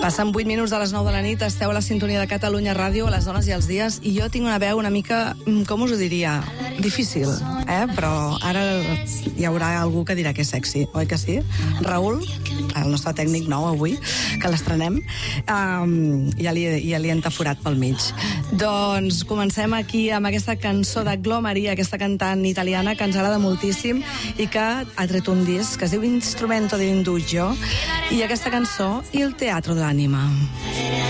Passen 8 minuts de les 9 de la nit, esteu a la sintonia de Catalunya Ràdio, a les dones i els dies, i jo tinc una veu una mica, com us ho diria, difícil, però ara hi haurà algú que dirà que és sexy, oi que sí? Raül, el nostre tècnic nou avui, que l'estrenem, ja li hem taforat pel mig. Doncs comencem aquí amb aquesta cançó de Glo Maria, aquesta cantant italiana que ens agrada moltíssim i que ha tret un disc que es diu Instrumento di Indugio, i aquesta cançó Il teatro dell'anima.